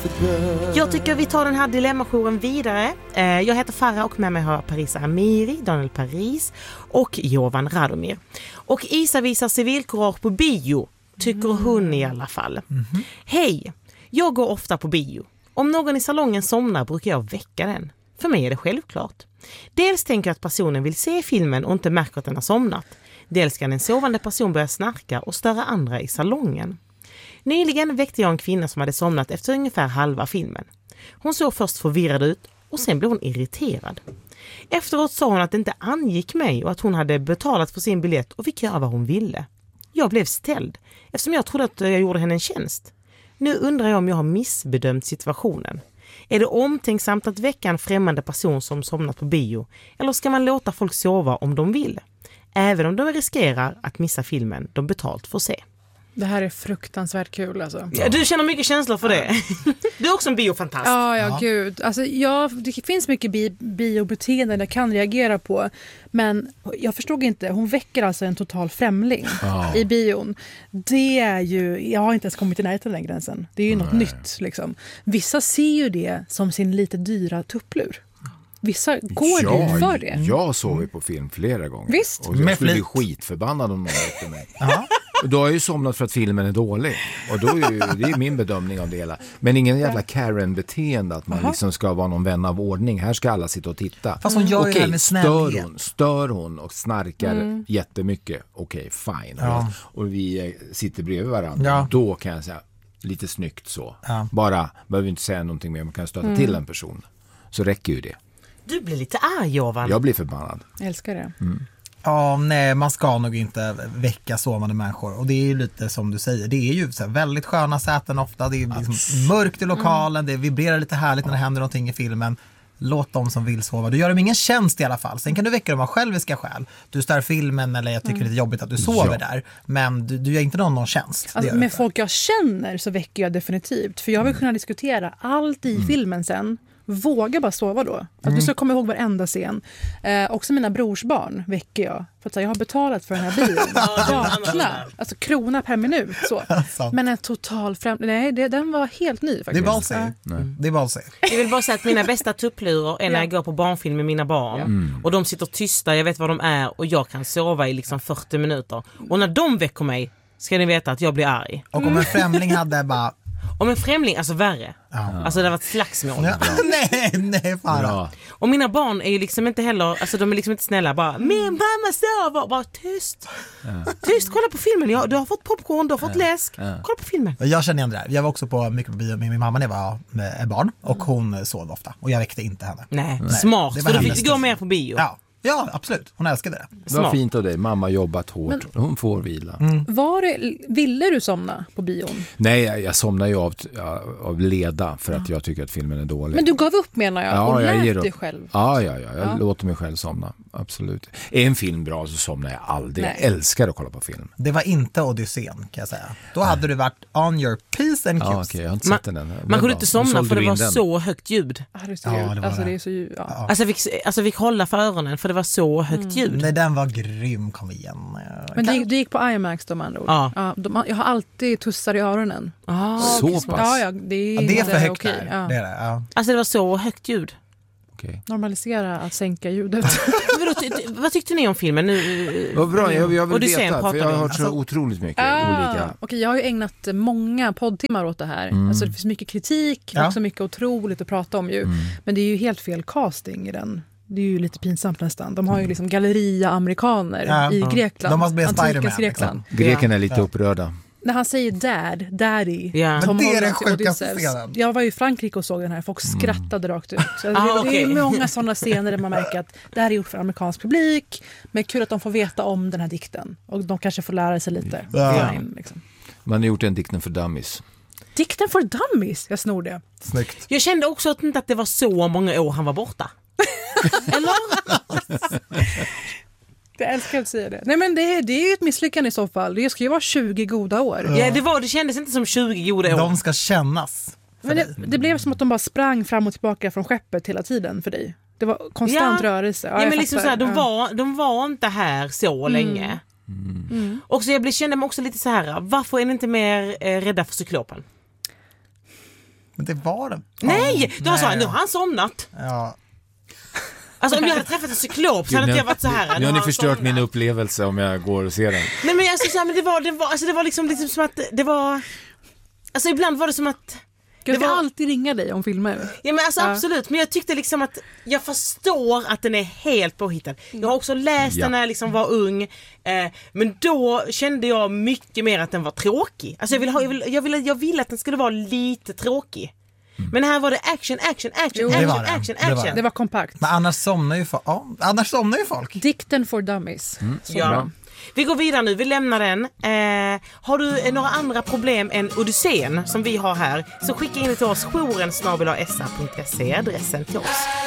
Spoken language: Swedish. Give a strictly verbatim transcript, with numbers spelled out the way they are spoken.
Jag tycker vi tar den här dilemmajouren vidare. Jag heter Farah och med mig har Parisa Amiri, Daniel Paris och Jovan Radomir. Och Isa visar civilkurage på bio, tycker mm. hon i alla fall. Mm-hmm. Hej, jag går ofta på bio. Om någon i salongen somnar brukar jag väcka den. För mig är det självklart. Dels tänker jag att personen vill se filmen och inte märker att den har somnat. Dels kan en sovande person börja snarka och störa andra i salongen. Nyligen väckte jag en kvinna som hade somnat efter ungefär halva filmen. Hon såg först förvirrad ut och sen blev hon irriterad. Efteråt sa hon att det inte angick mig och att hon hade betalat för sin biljett och fick göra vad hon ville. Jag blev ställd eftersom jag trodde att jag gjorde henne en tjänst. Nu undrar jag om jag har missbedömt situationen. Är det omtänksamt att väcka en främmande person som somnat på bio? Eller ska man låta folk sova om de vill? Även om de riskerar att missa filmen de betalt för att se. Det här är fruktansvärt kul alltså. Ja, du känner mycket känslor för det. Du är också en biofantast. Ja, ja, ja. Gud. Alltså, ja, det finns mycket bi- biobeteenden jag kan reagera på. Men jag förstod inte. Hon väcker alltså en total främling oh. i bion. Det är ju... Jag har inte ens kommit till närheten den gränsen. Det är ju Nej. något nytt. Liksom. Vissa ser ju det som sin lite dyra tupplur. Vissa går ja, dit för det. Jag såg ju på film flera gånger. Visst. Och jag skulle bli skitförbannad om någon efter mig. Och då har jag ju somnat för att filmen är dålig. Och då är ju, det är min bedömning av det hela. Men ingen jävla Karen-beteende att man Aha. liksom ska vara någon vän av ordning. Här ska alla sitta och titta. Fast hon gör Okej, ju det här med stör hon, stör hon och snarkar mm. jättemycket. Okej, fine. Ja. Och vi sitter bredvid varandra. Ja. Då kan jag säga lite snyggt så. Ja. Bara, behöver inte säga någonting mer. Man kan stöta mm. till en person. Så räcker ju det. Du blir lite arg, Jovan. Jag blir förbannad. Jag älskar det. Mm. Ja, nej, man ska nog inte väcka sovande människor. Och det är ju lite som du säger. Det är ju så här väldigt sköna säten ofta. Det är liksom mörkt i lokalen. Mm. Det vibrerar lite härligt när det händer någonting i filmen. Låt dem som vill sova. Du gör dem ingen tjänst i alla fall. Sen kan du väcka dem av själviska skäl. Du stör filmen eller jag tycker mm. det är lite jobbigt att du sover ja. där. Men du, du gör inte någon någon tjänst. Alltså, med folk jag känner så väcker jag definitivt. För jag vill kunna diskutera allt i mm. filmen sen. Våga bara sova då. Att mm. du ska komma ihåg varenda scen. Eh, också mina brorsbarn väcker jag. För att jag har betalat för den här bilen. Vakna. Alltså krona per minut. Så. Men en total främ... Nej, det, den var helt ny faktiskt. Det är bara att säga. Det är bara att säga. Jag vill bara säga att mina bästa tupplurer är när jag går på barnfilm med mina barn. Mm. Och de sitter tysta, jag vet vad de är. Och jag kan sova i liksom fyrtio minuter. Och när de väcker mig ska ni veta att jag blir arg. Och om en främling hade bara... Om en främling, alltså värre. Ja. Alltså det har varit slagsmål. Ja. nej, nej, fara. Och mina barn är ju liksom inte heller, alltså de är liksom inte snälla. Bara, min mamma sover. Bara tyst. Ja. Tyst, kolla på filmen. Jag, du har fått popcorn, du har fått ja. läsk. Ja. Kolla på filmen. Jag känner igen det där. Jag var också på mycket på bio med min mamma när jag var med barn. Och hon sov ofta. Och jag väckte inte henne. Nej, nej. Smart. För du fick gå mer på bio. Ja. Ja, absolut. Hon älskade det. Det var fint av dig. Mamma jobbat hårt. Men, hon får vila. Mm. Var det, ville du somna på bion? Nej, jag, jag somnar ju av, av leda för att jag tycker att filmen är dålig. Men du gav upp menar jag ja, och jag lät dig själv. Ja, ja, ja. Jag ja. låter mig själv somna. Absolut. Är en film bra så somnar jag aldrig. Nej. Jag älskar att kolla på film. Det var inte Odysseen kan jag säga. Då Nej. hade du varit on your peace and cues. Ja, okay, jag har inte sett den än. Man kunde inte somna för det var den. så högt ljud. Ah, det är så ja, det var alltså, det. Det är så ljud. Ja. Ja. Alltså, vi, alltså vi fick hålla för öronen för det var så högt mm. ljud. Nej, den var grym, kom igen. Men det, det gick på IMAX de andra ord. Ja. Ja, de, jag har alltid tussar i öronen. Ah, så pass? Ja, ja, det är, ja, det är för högt okej. där. Ja. Det är det, ja. Alltså det var så högt ljud. Okay. Normalisera att sänka ljudet. Vad tyckte ni om filmen? Nu, vad bra, jag, jag vill Odysseen veta, för jag har hört alltså, så otroligt mycket ah, olika. Okej, okay, jag har ju ägnat många poddtimmar åt det här. Mm. Alltså det finns mycket kritik, ja. också mycket otroligt att prata om ju. Mm. Men det är ju helt fel casting i den. Det är ju lite pinsamt nästan. De har ju liksom galleria-amerikaner ja. i Grekland. De måste bli Spider-Man. Grekland. Liksom. Grekerna är lite ja. upprörda. När han säger dad, daddy. Ja. Men det är den sjukaste scenen. Jag var i Frankrike och såg den här. Folk skrattade mm. rakt ut. Så ah, det, okay. det är många sådana scener där man märker att det här är gjort för amerikansk publik. Men kul att de får veta om den här dikten. Och de kanske får lära sig lite. Ja. Fine, liksom. Man har gjort en dikten för dummies. Dikten för dummies? Jag snor det. Snyggt. Jag kände också att, inte att det var så många år han var borta. Eller? Jag älskar att säga det. Nej men det, det är ju ett misslyckande i så fall. Det ska ju vara tjugo goda år. Ja, det, var, det kändes inte som tjugo goda år. De ska kännas. Men det, det blev som att de bara sprang fram och tillbaka från skeppet hela tiden för dig. Det var konstant ja. rörelse. Ja, ja men liksom så här, de, ja. var, de var inte här så mm. länge. Mm. Mm. Och så jag blev, kände mig också lite så här, varför är ni inte mer eh, rädda för cyklopen? Men det var det. Nej, oh, då var så här, nej. nu har han somnat. Ja. Alltså om jag hade träffat en cyklop så hade inte jag varit så här. Nu har ni han förstört somnat. min upplevelse om jag går och ser den. Nej men alltså, så här, men det var, det var, alltså, det var liksom, liksom som att det var... Alltså ibland var det som att... Jag ska var- alltid ringa dig om filmer. Ja men alltså Ja. absolut, men jag tyckte liksom att jag förstår att den är helt påhittad. Jag har också läst Ja. den när jag liksom var ung, eh, men då kände jag mycket mer att den var tråkig. Alltså jag ville, ha, jag ville, jag ville, jag ville att den skulle vara lite tråkig. Men här var det action, action, action, Jo, det action, var det. action, Det var action. Det var kompakt. Men annars somnar ju folk. Ja, annars somnar ju folk. Dikten for dummies. Så Ja. bra. Vi går vidare nu, vi lämnar den. Eh, har du eh, några andra problem än Odysseen som vi har här, så skicka in det till oss, jouren snabel-a s a punkt se, adressen till oss.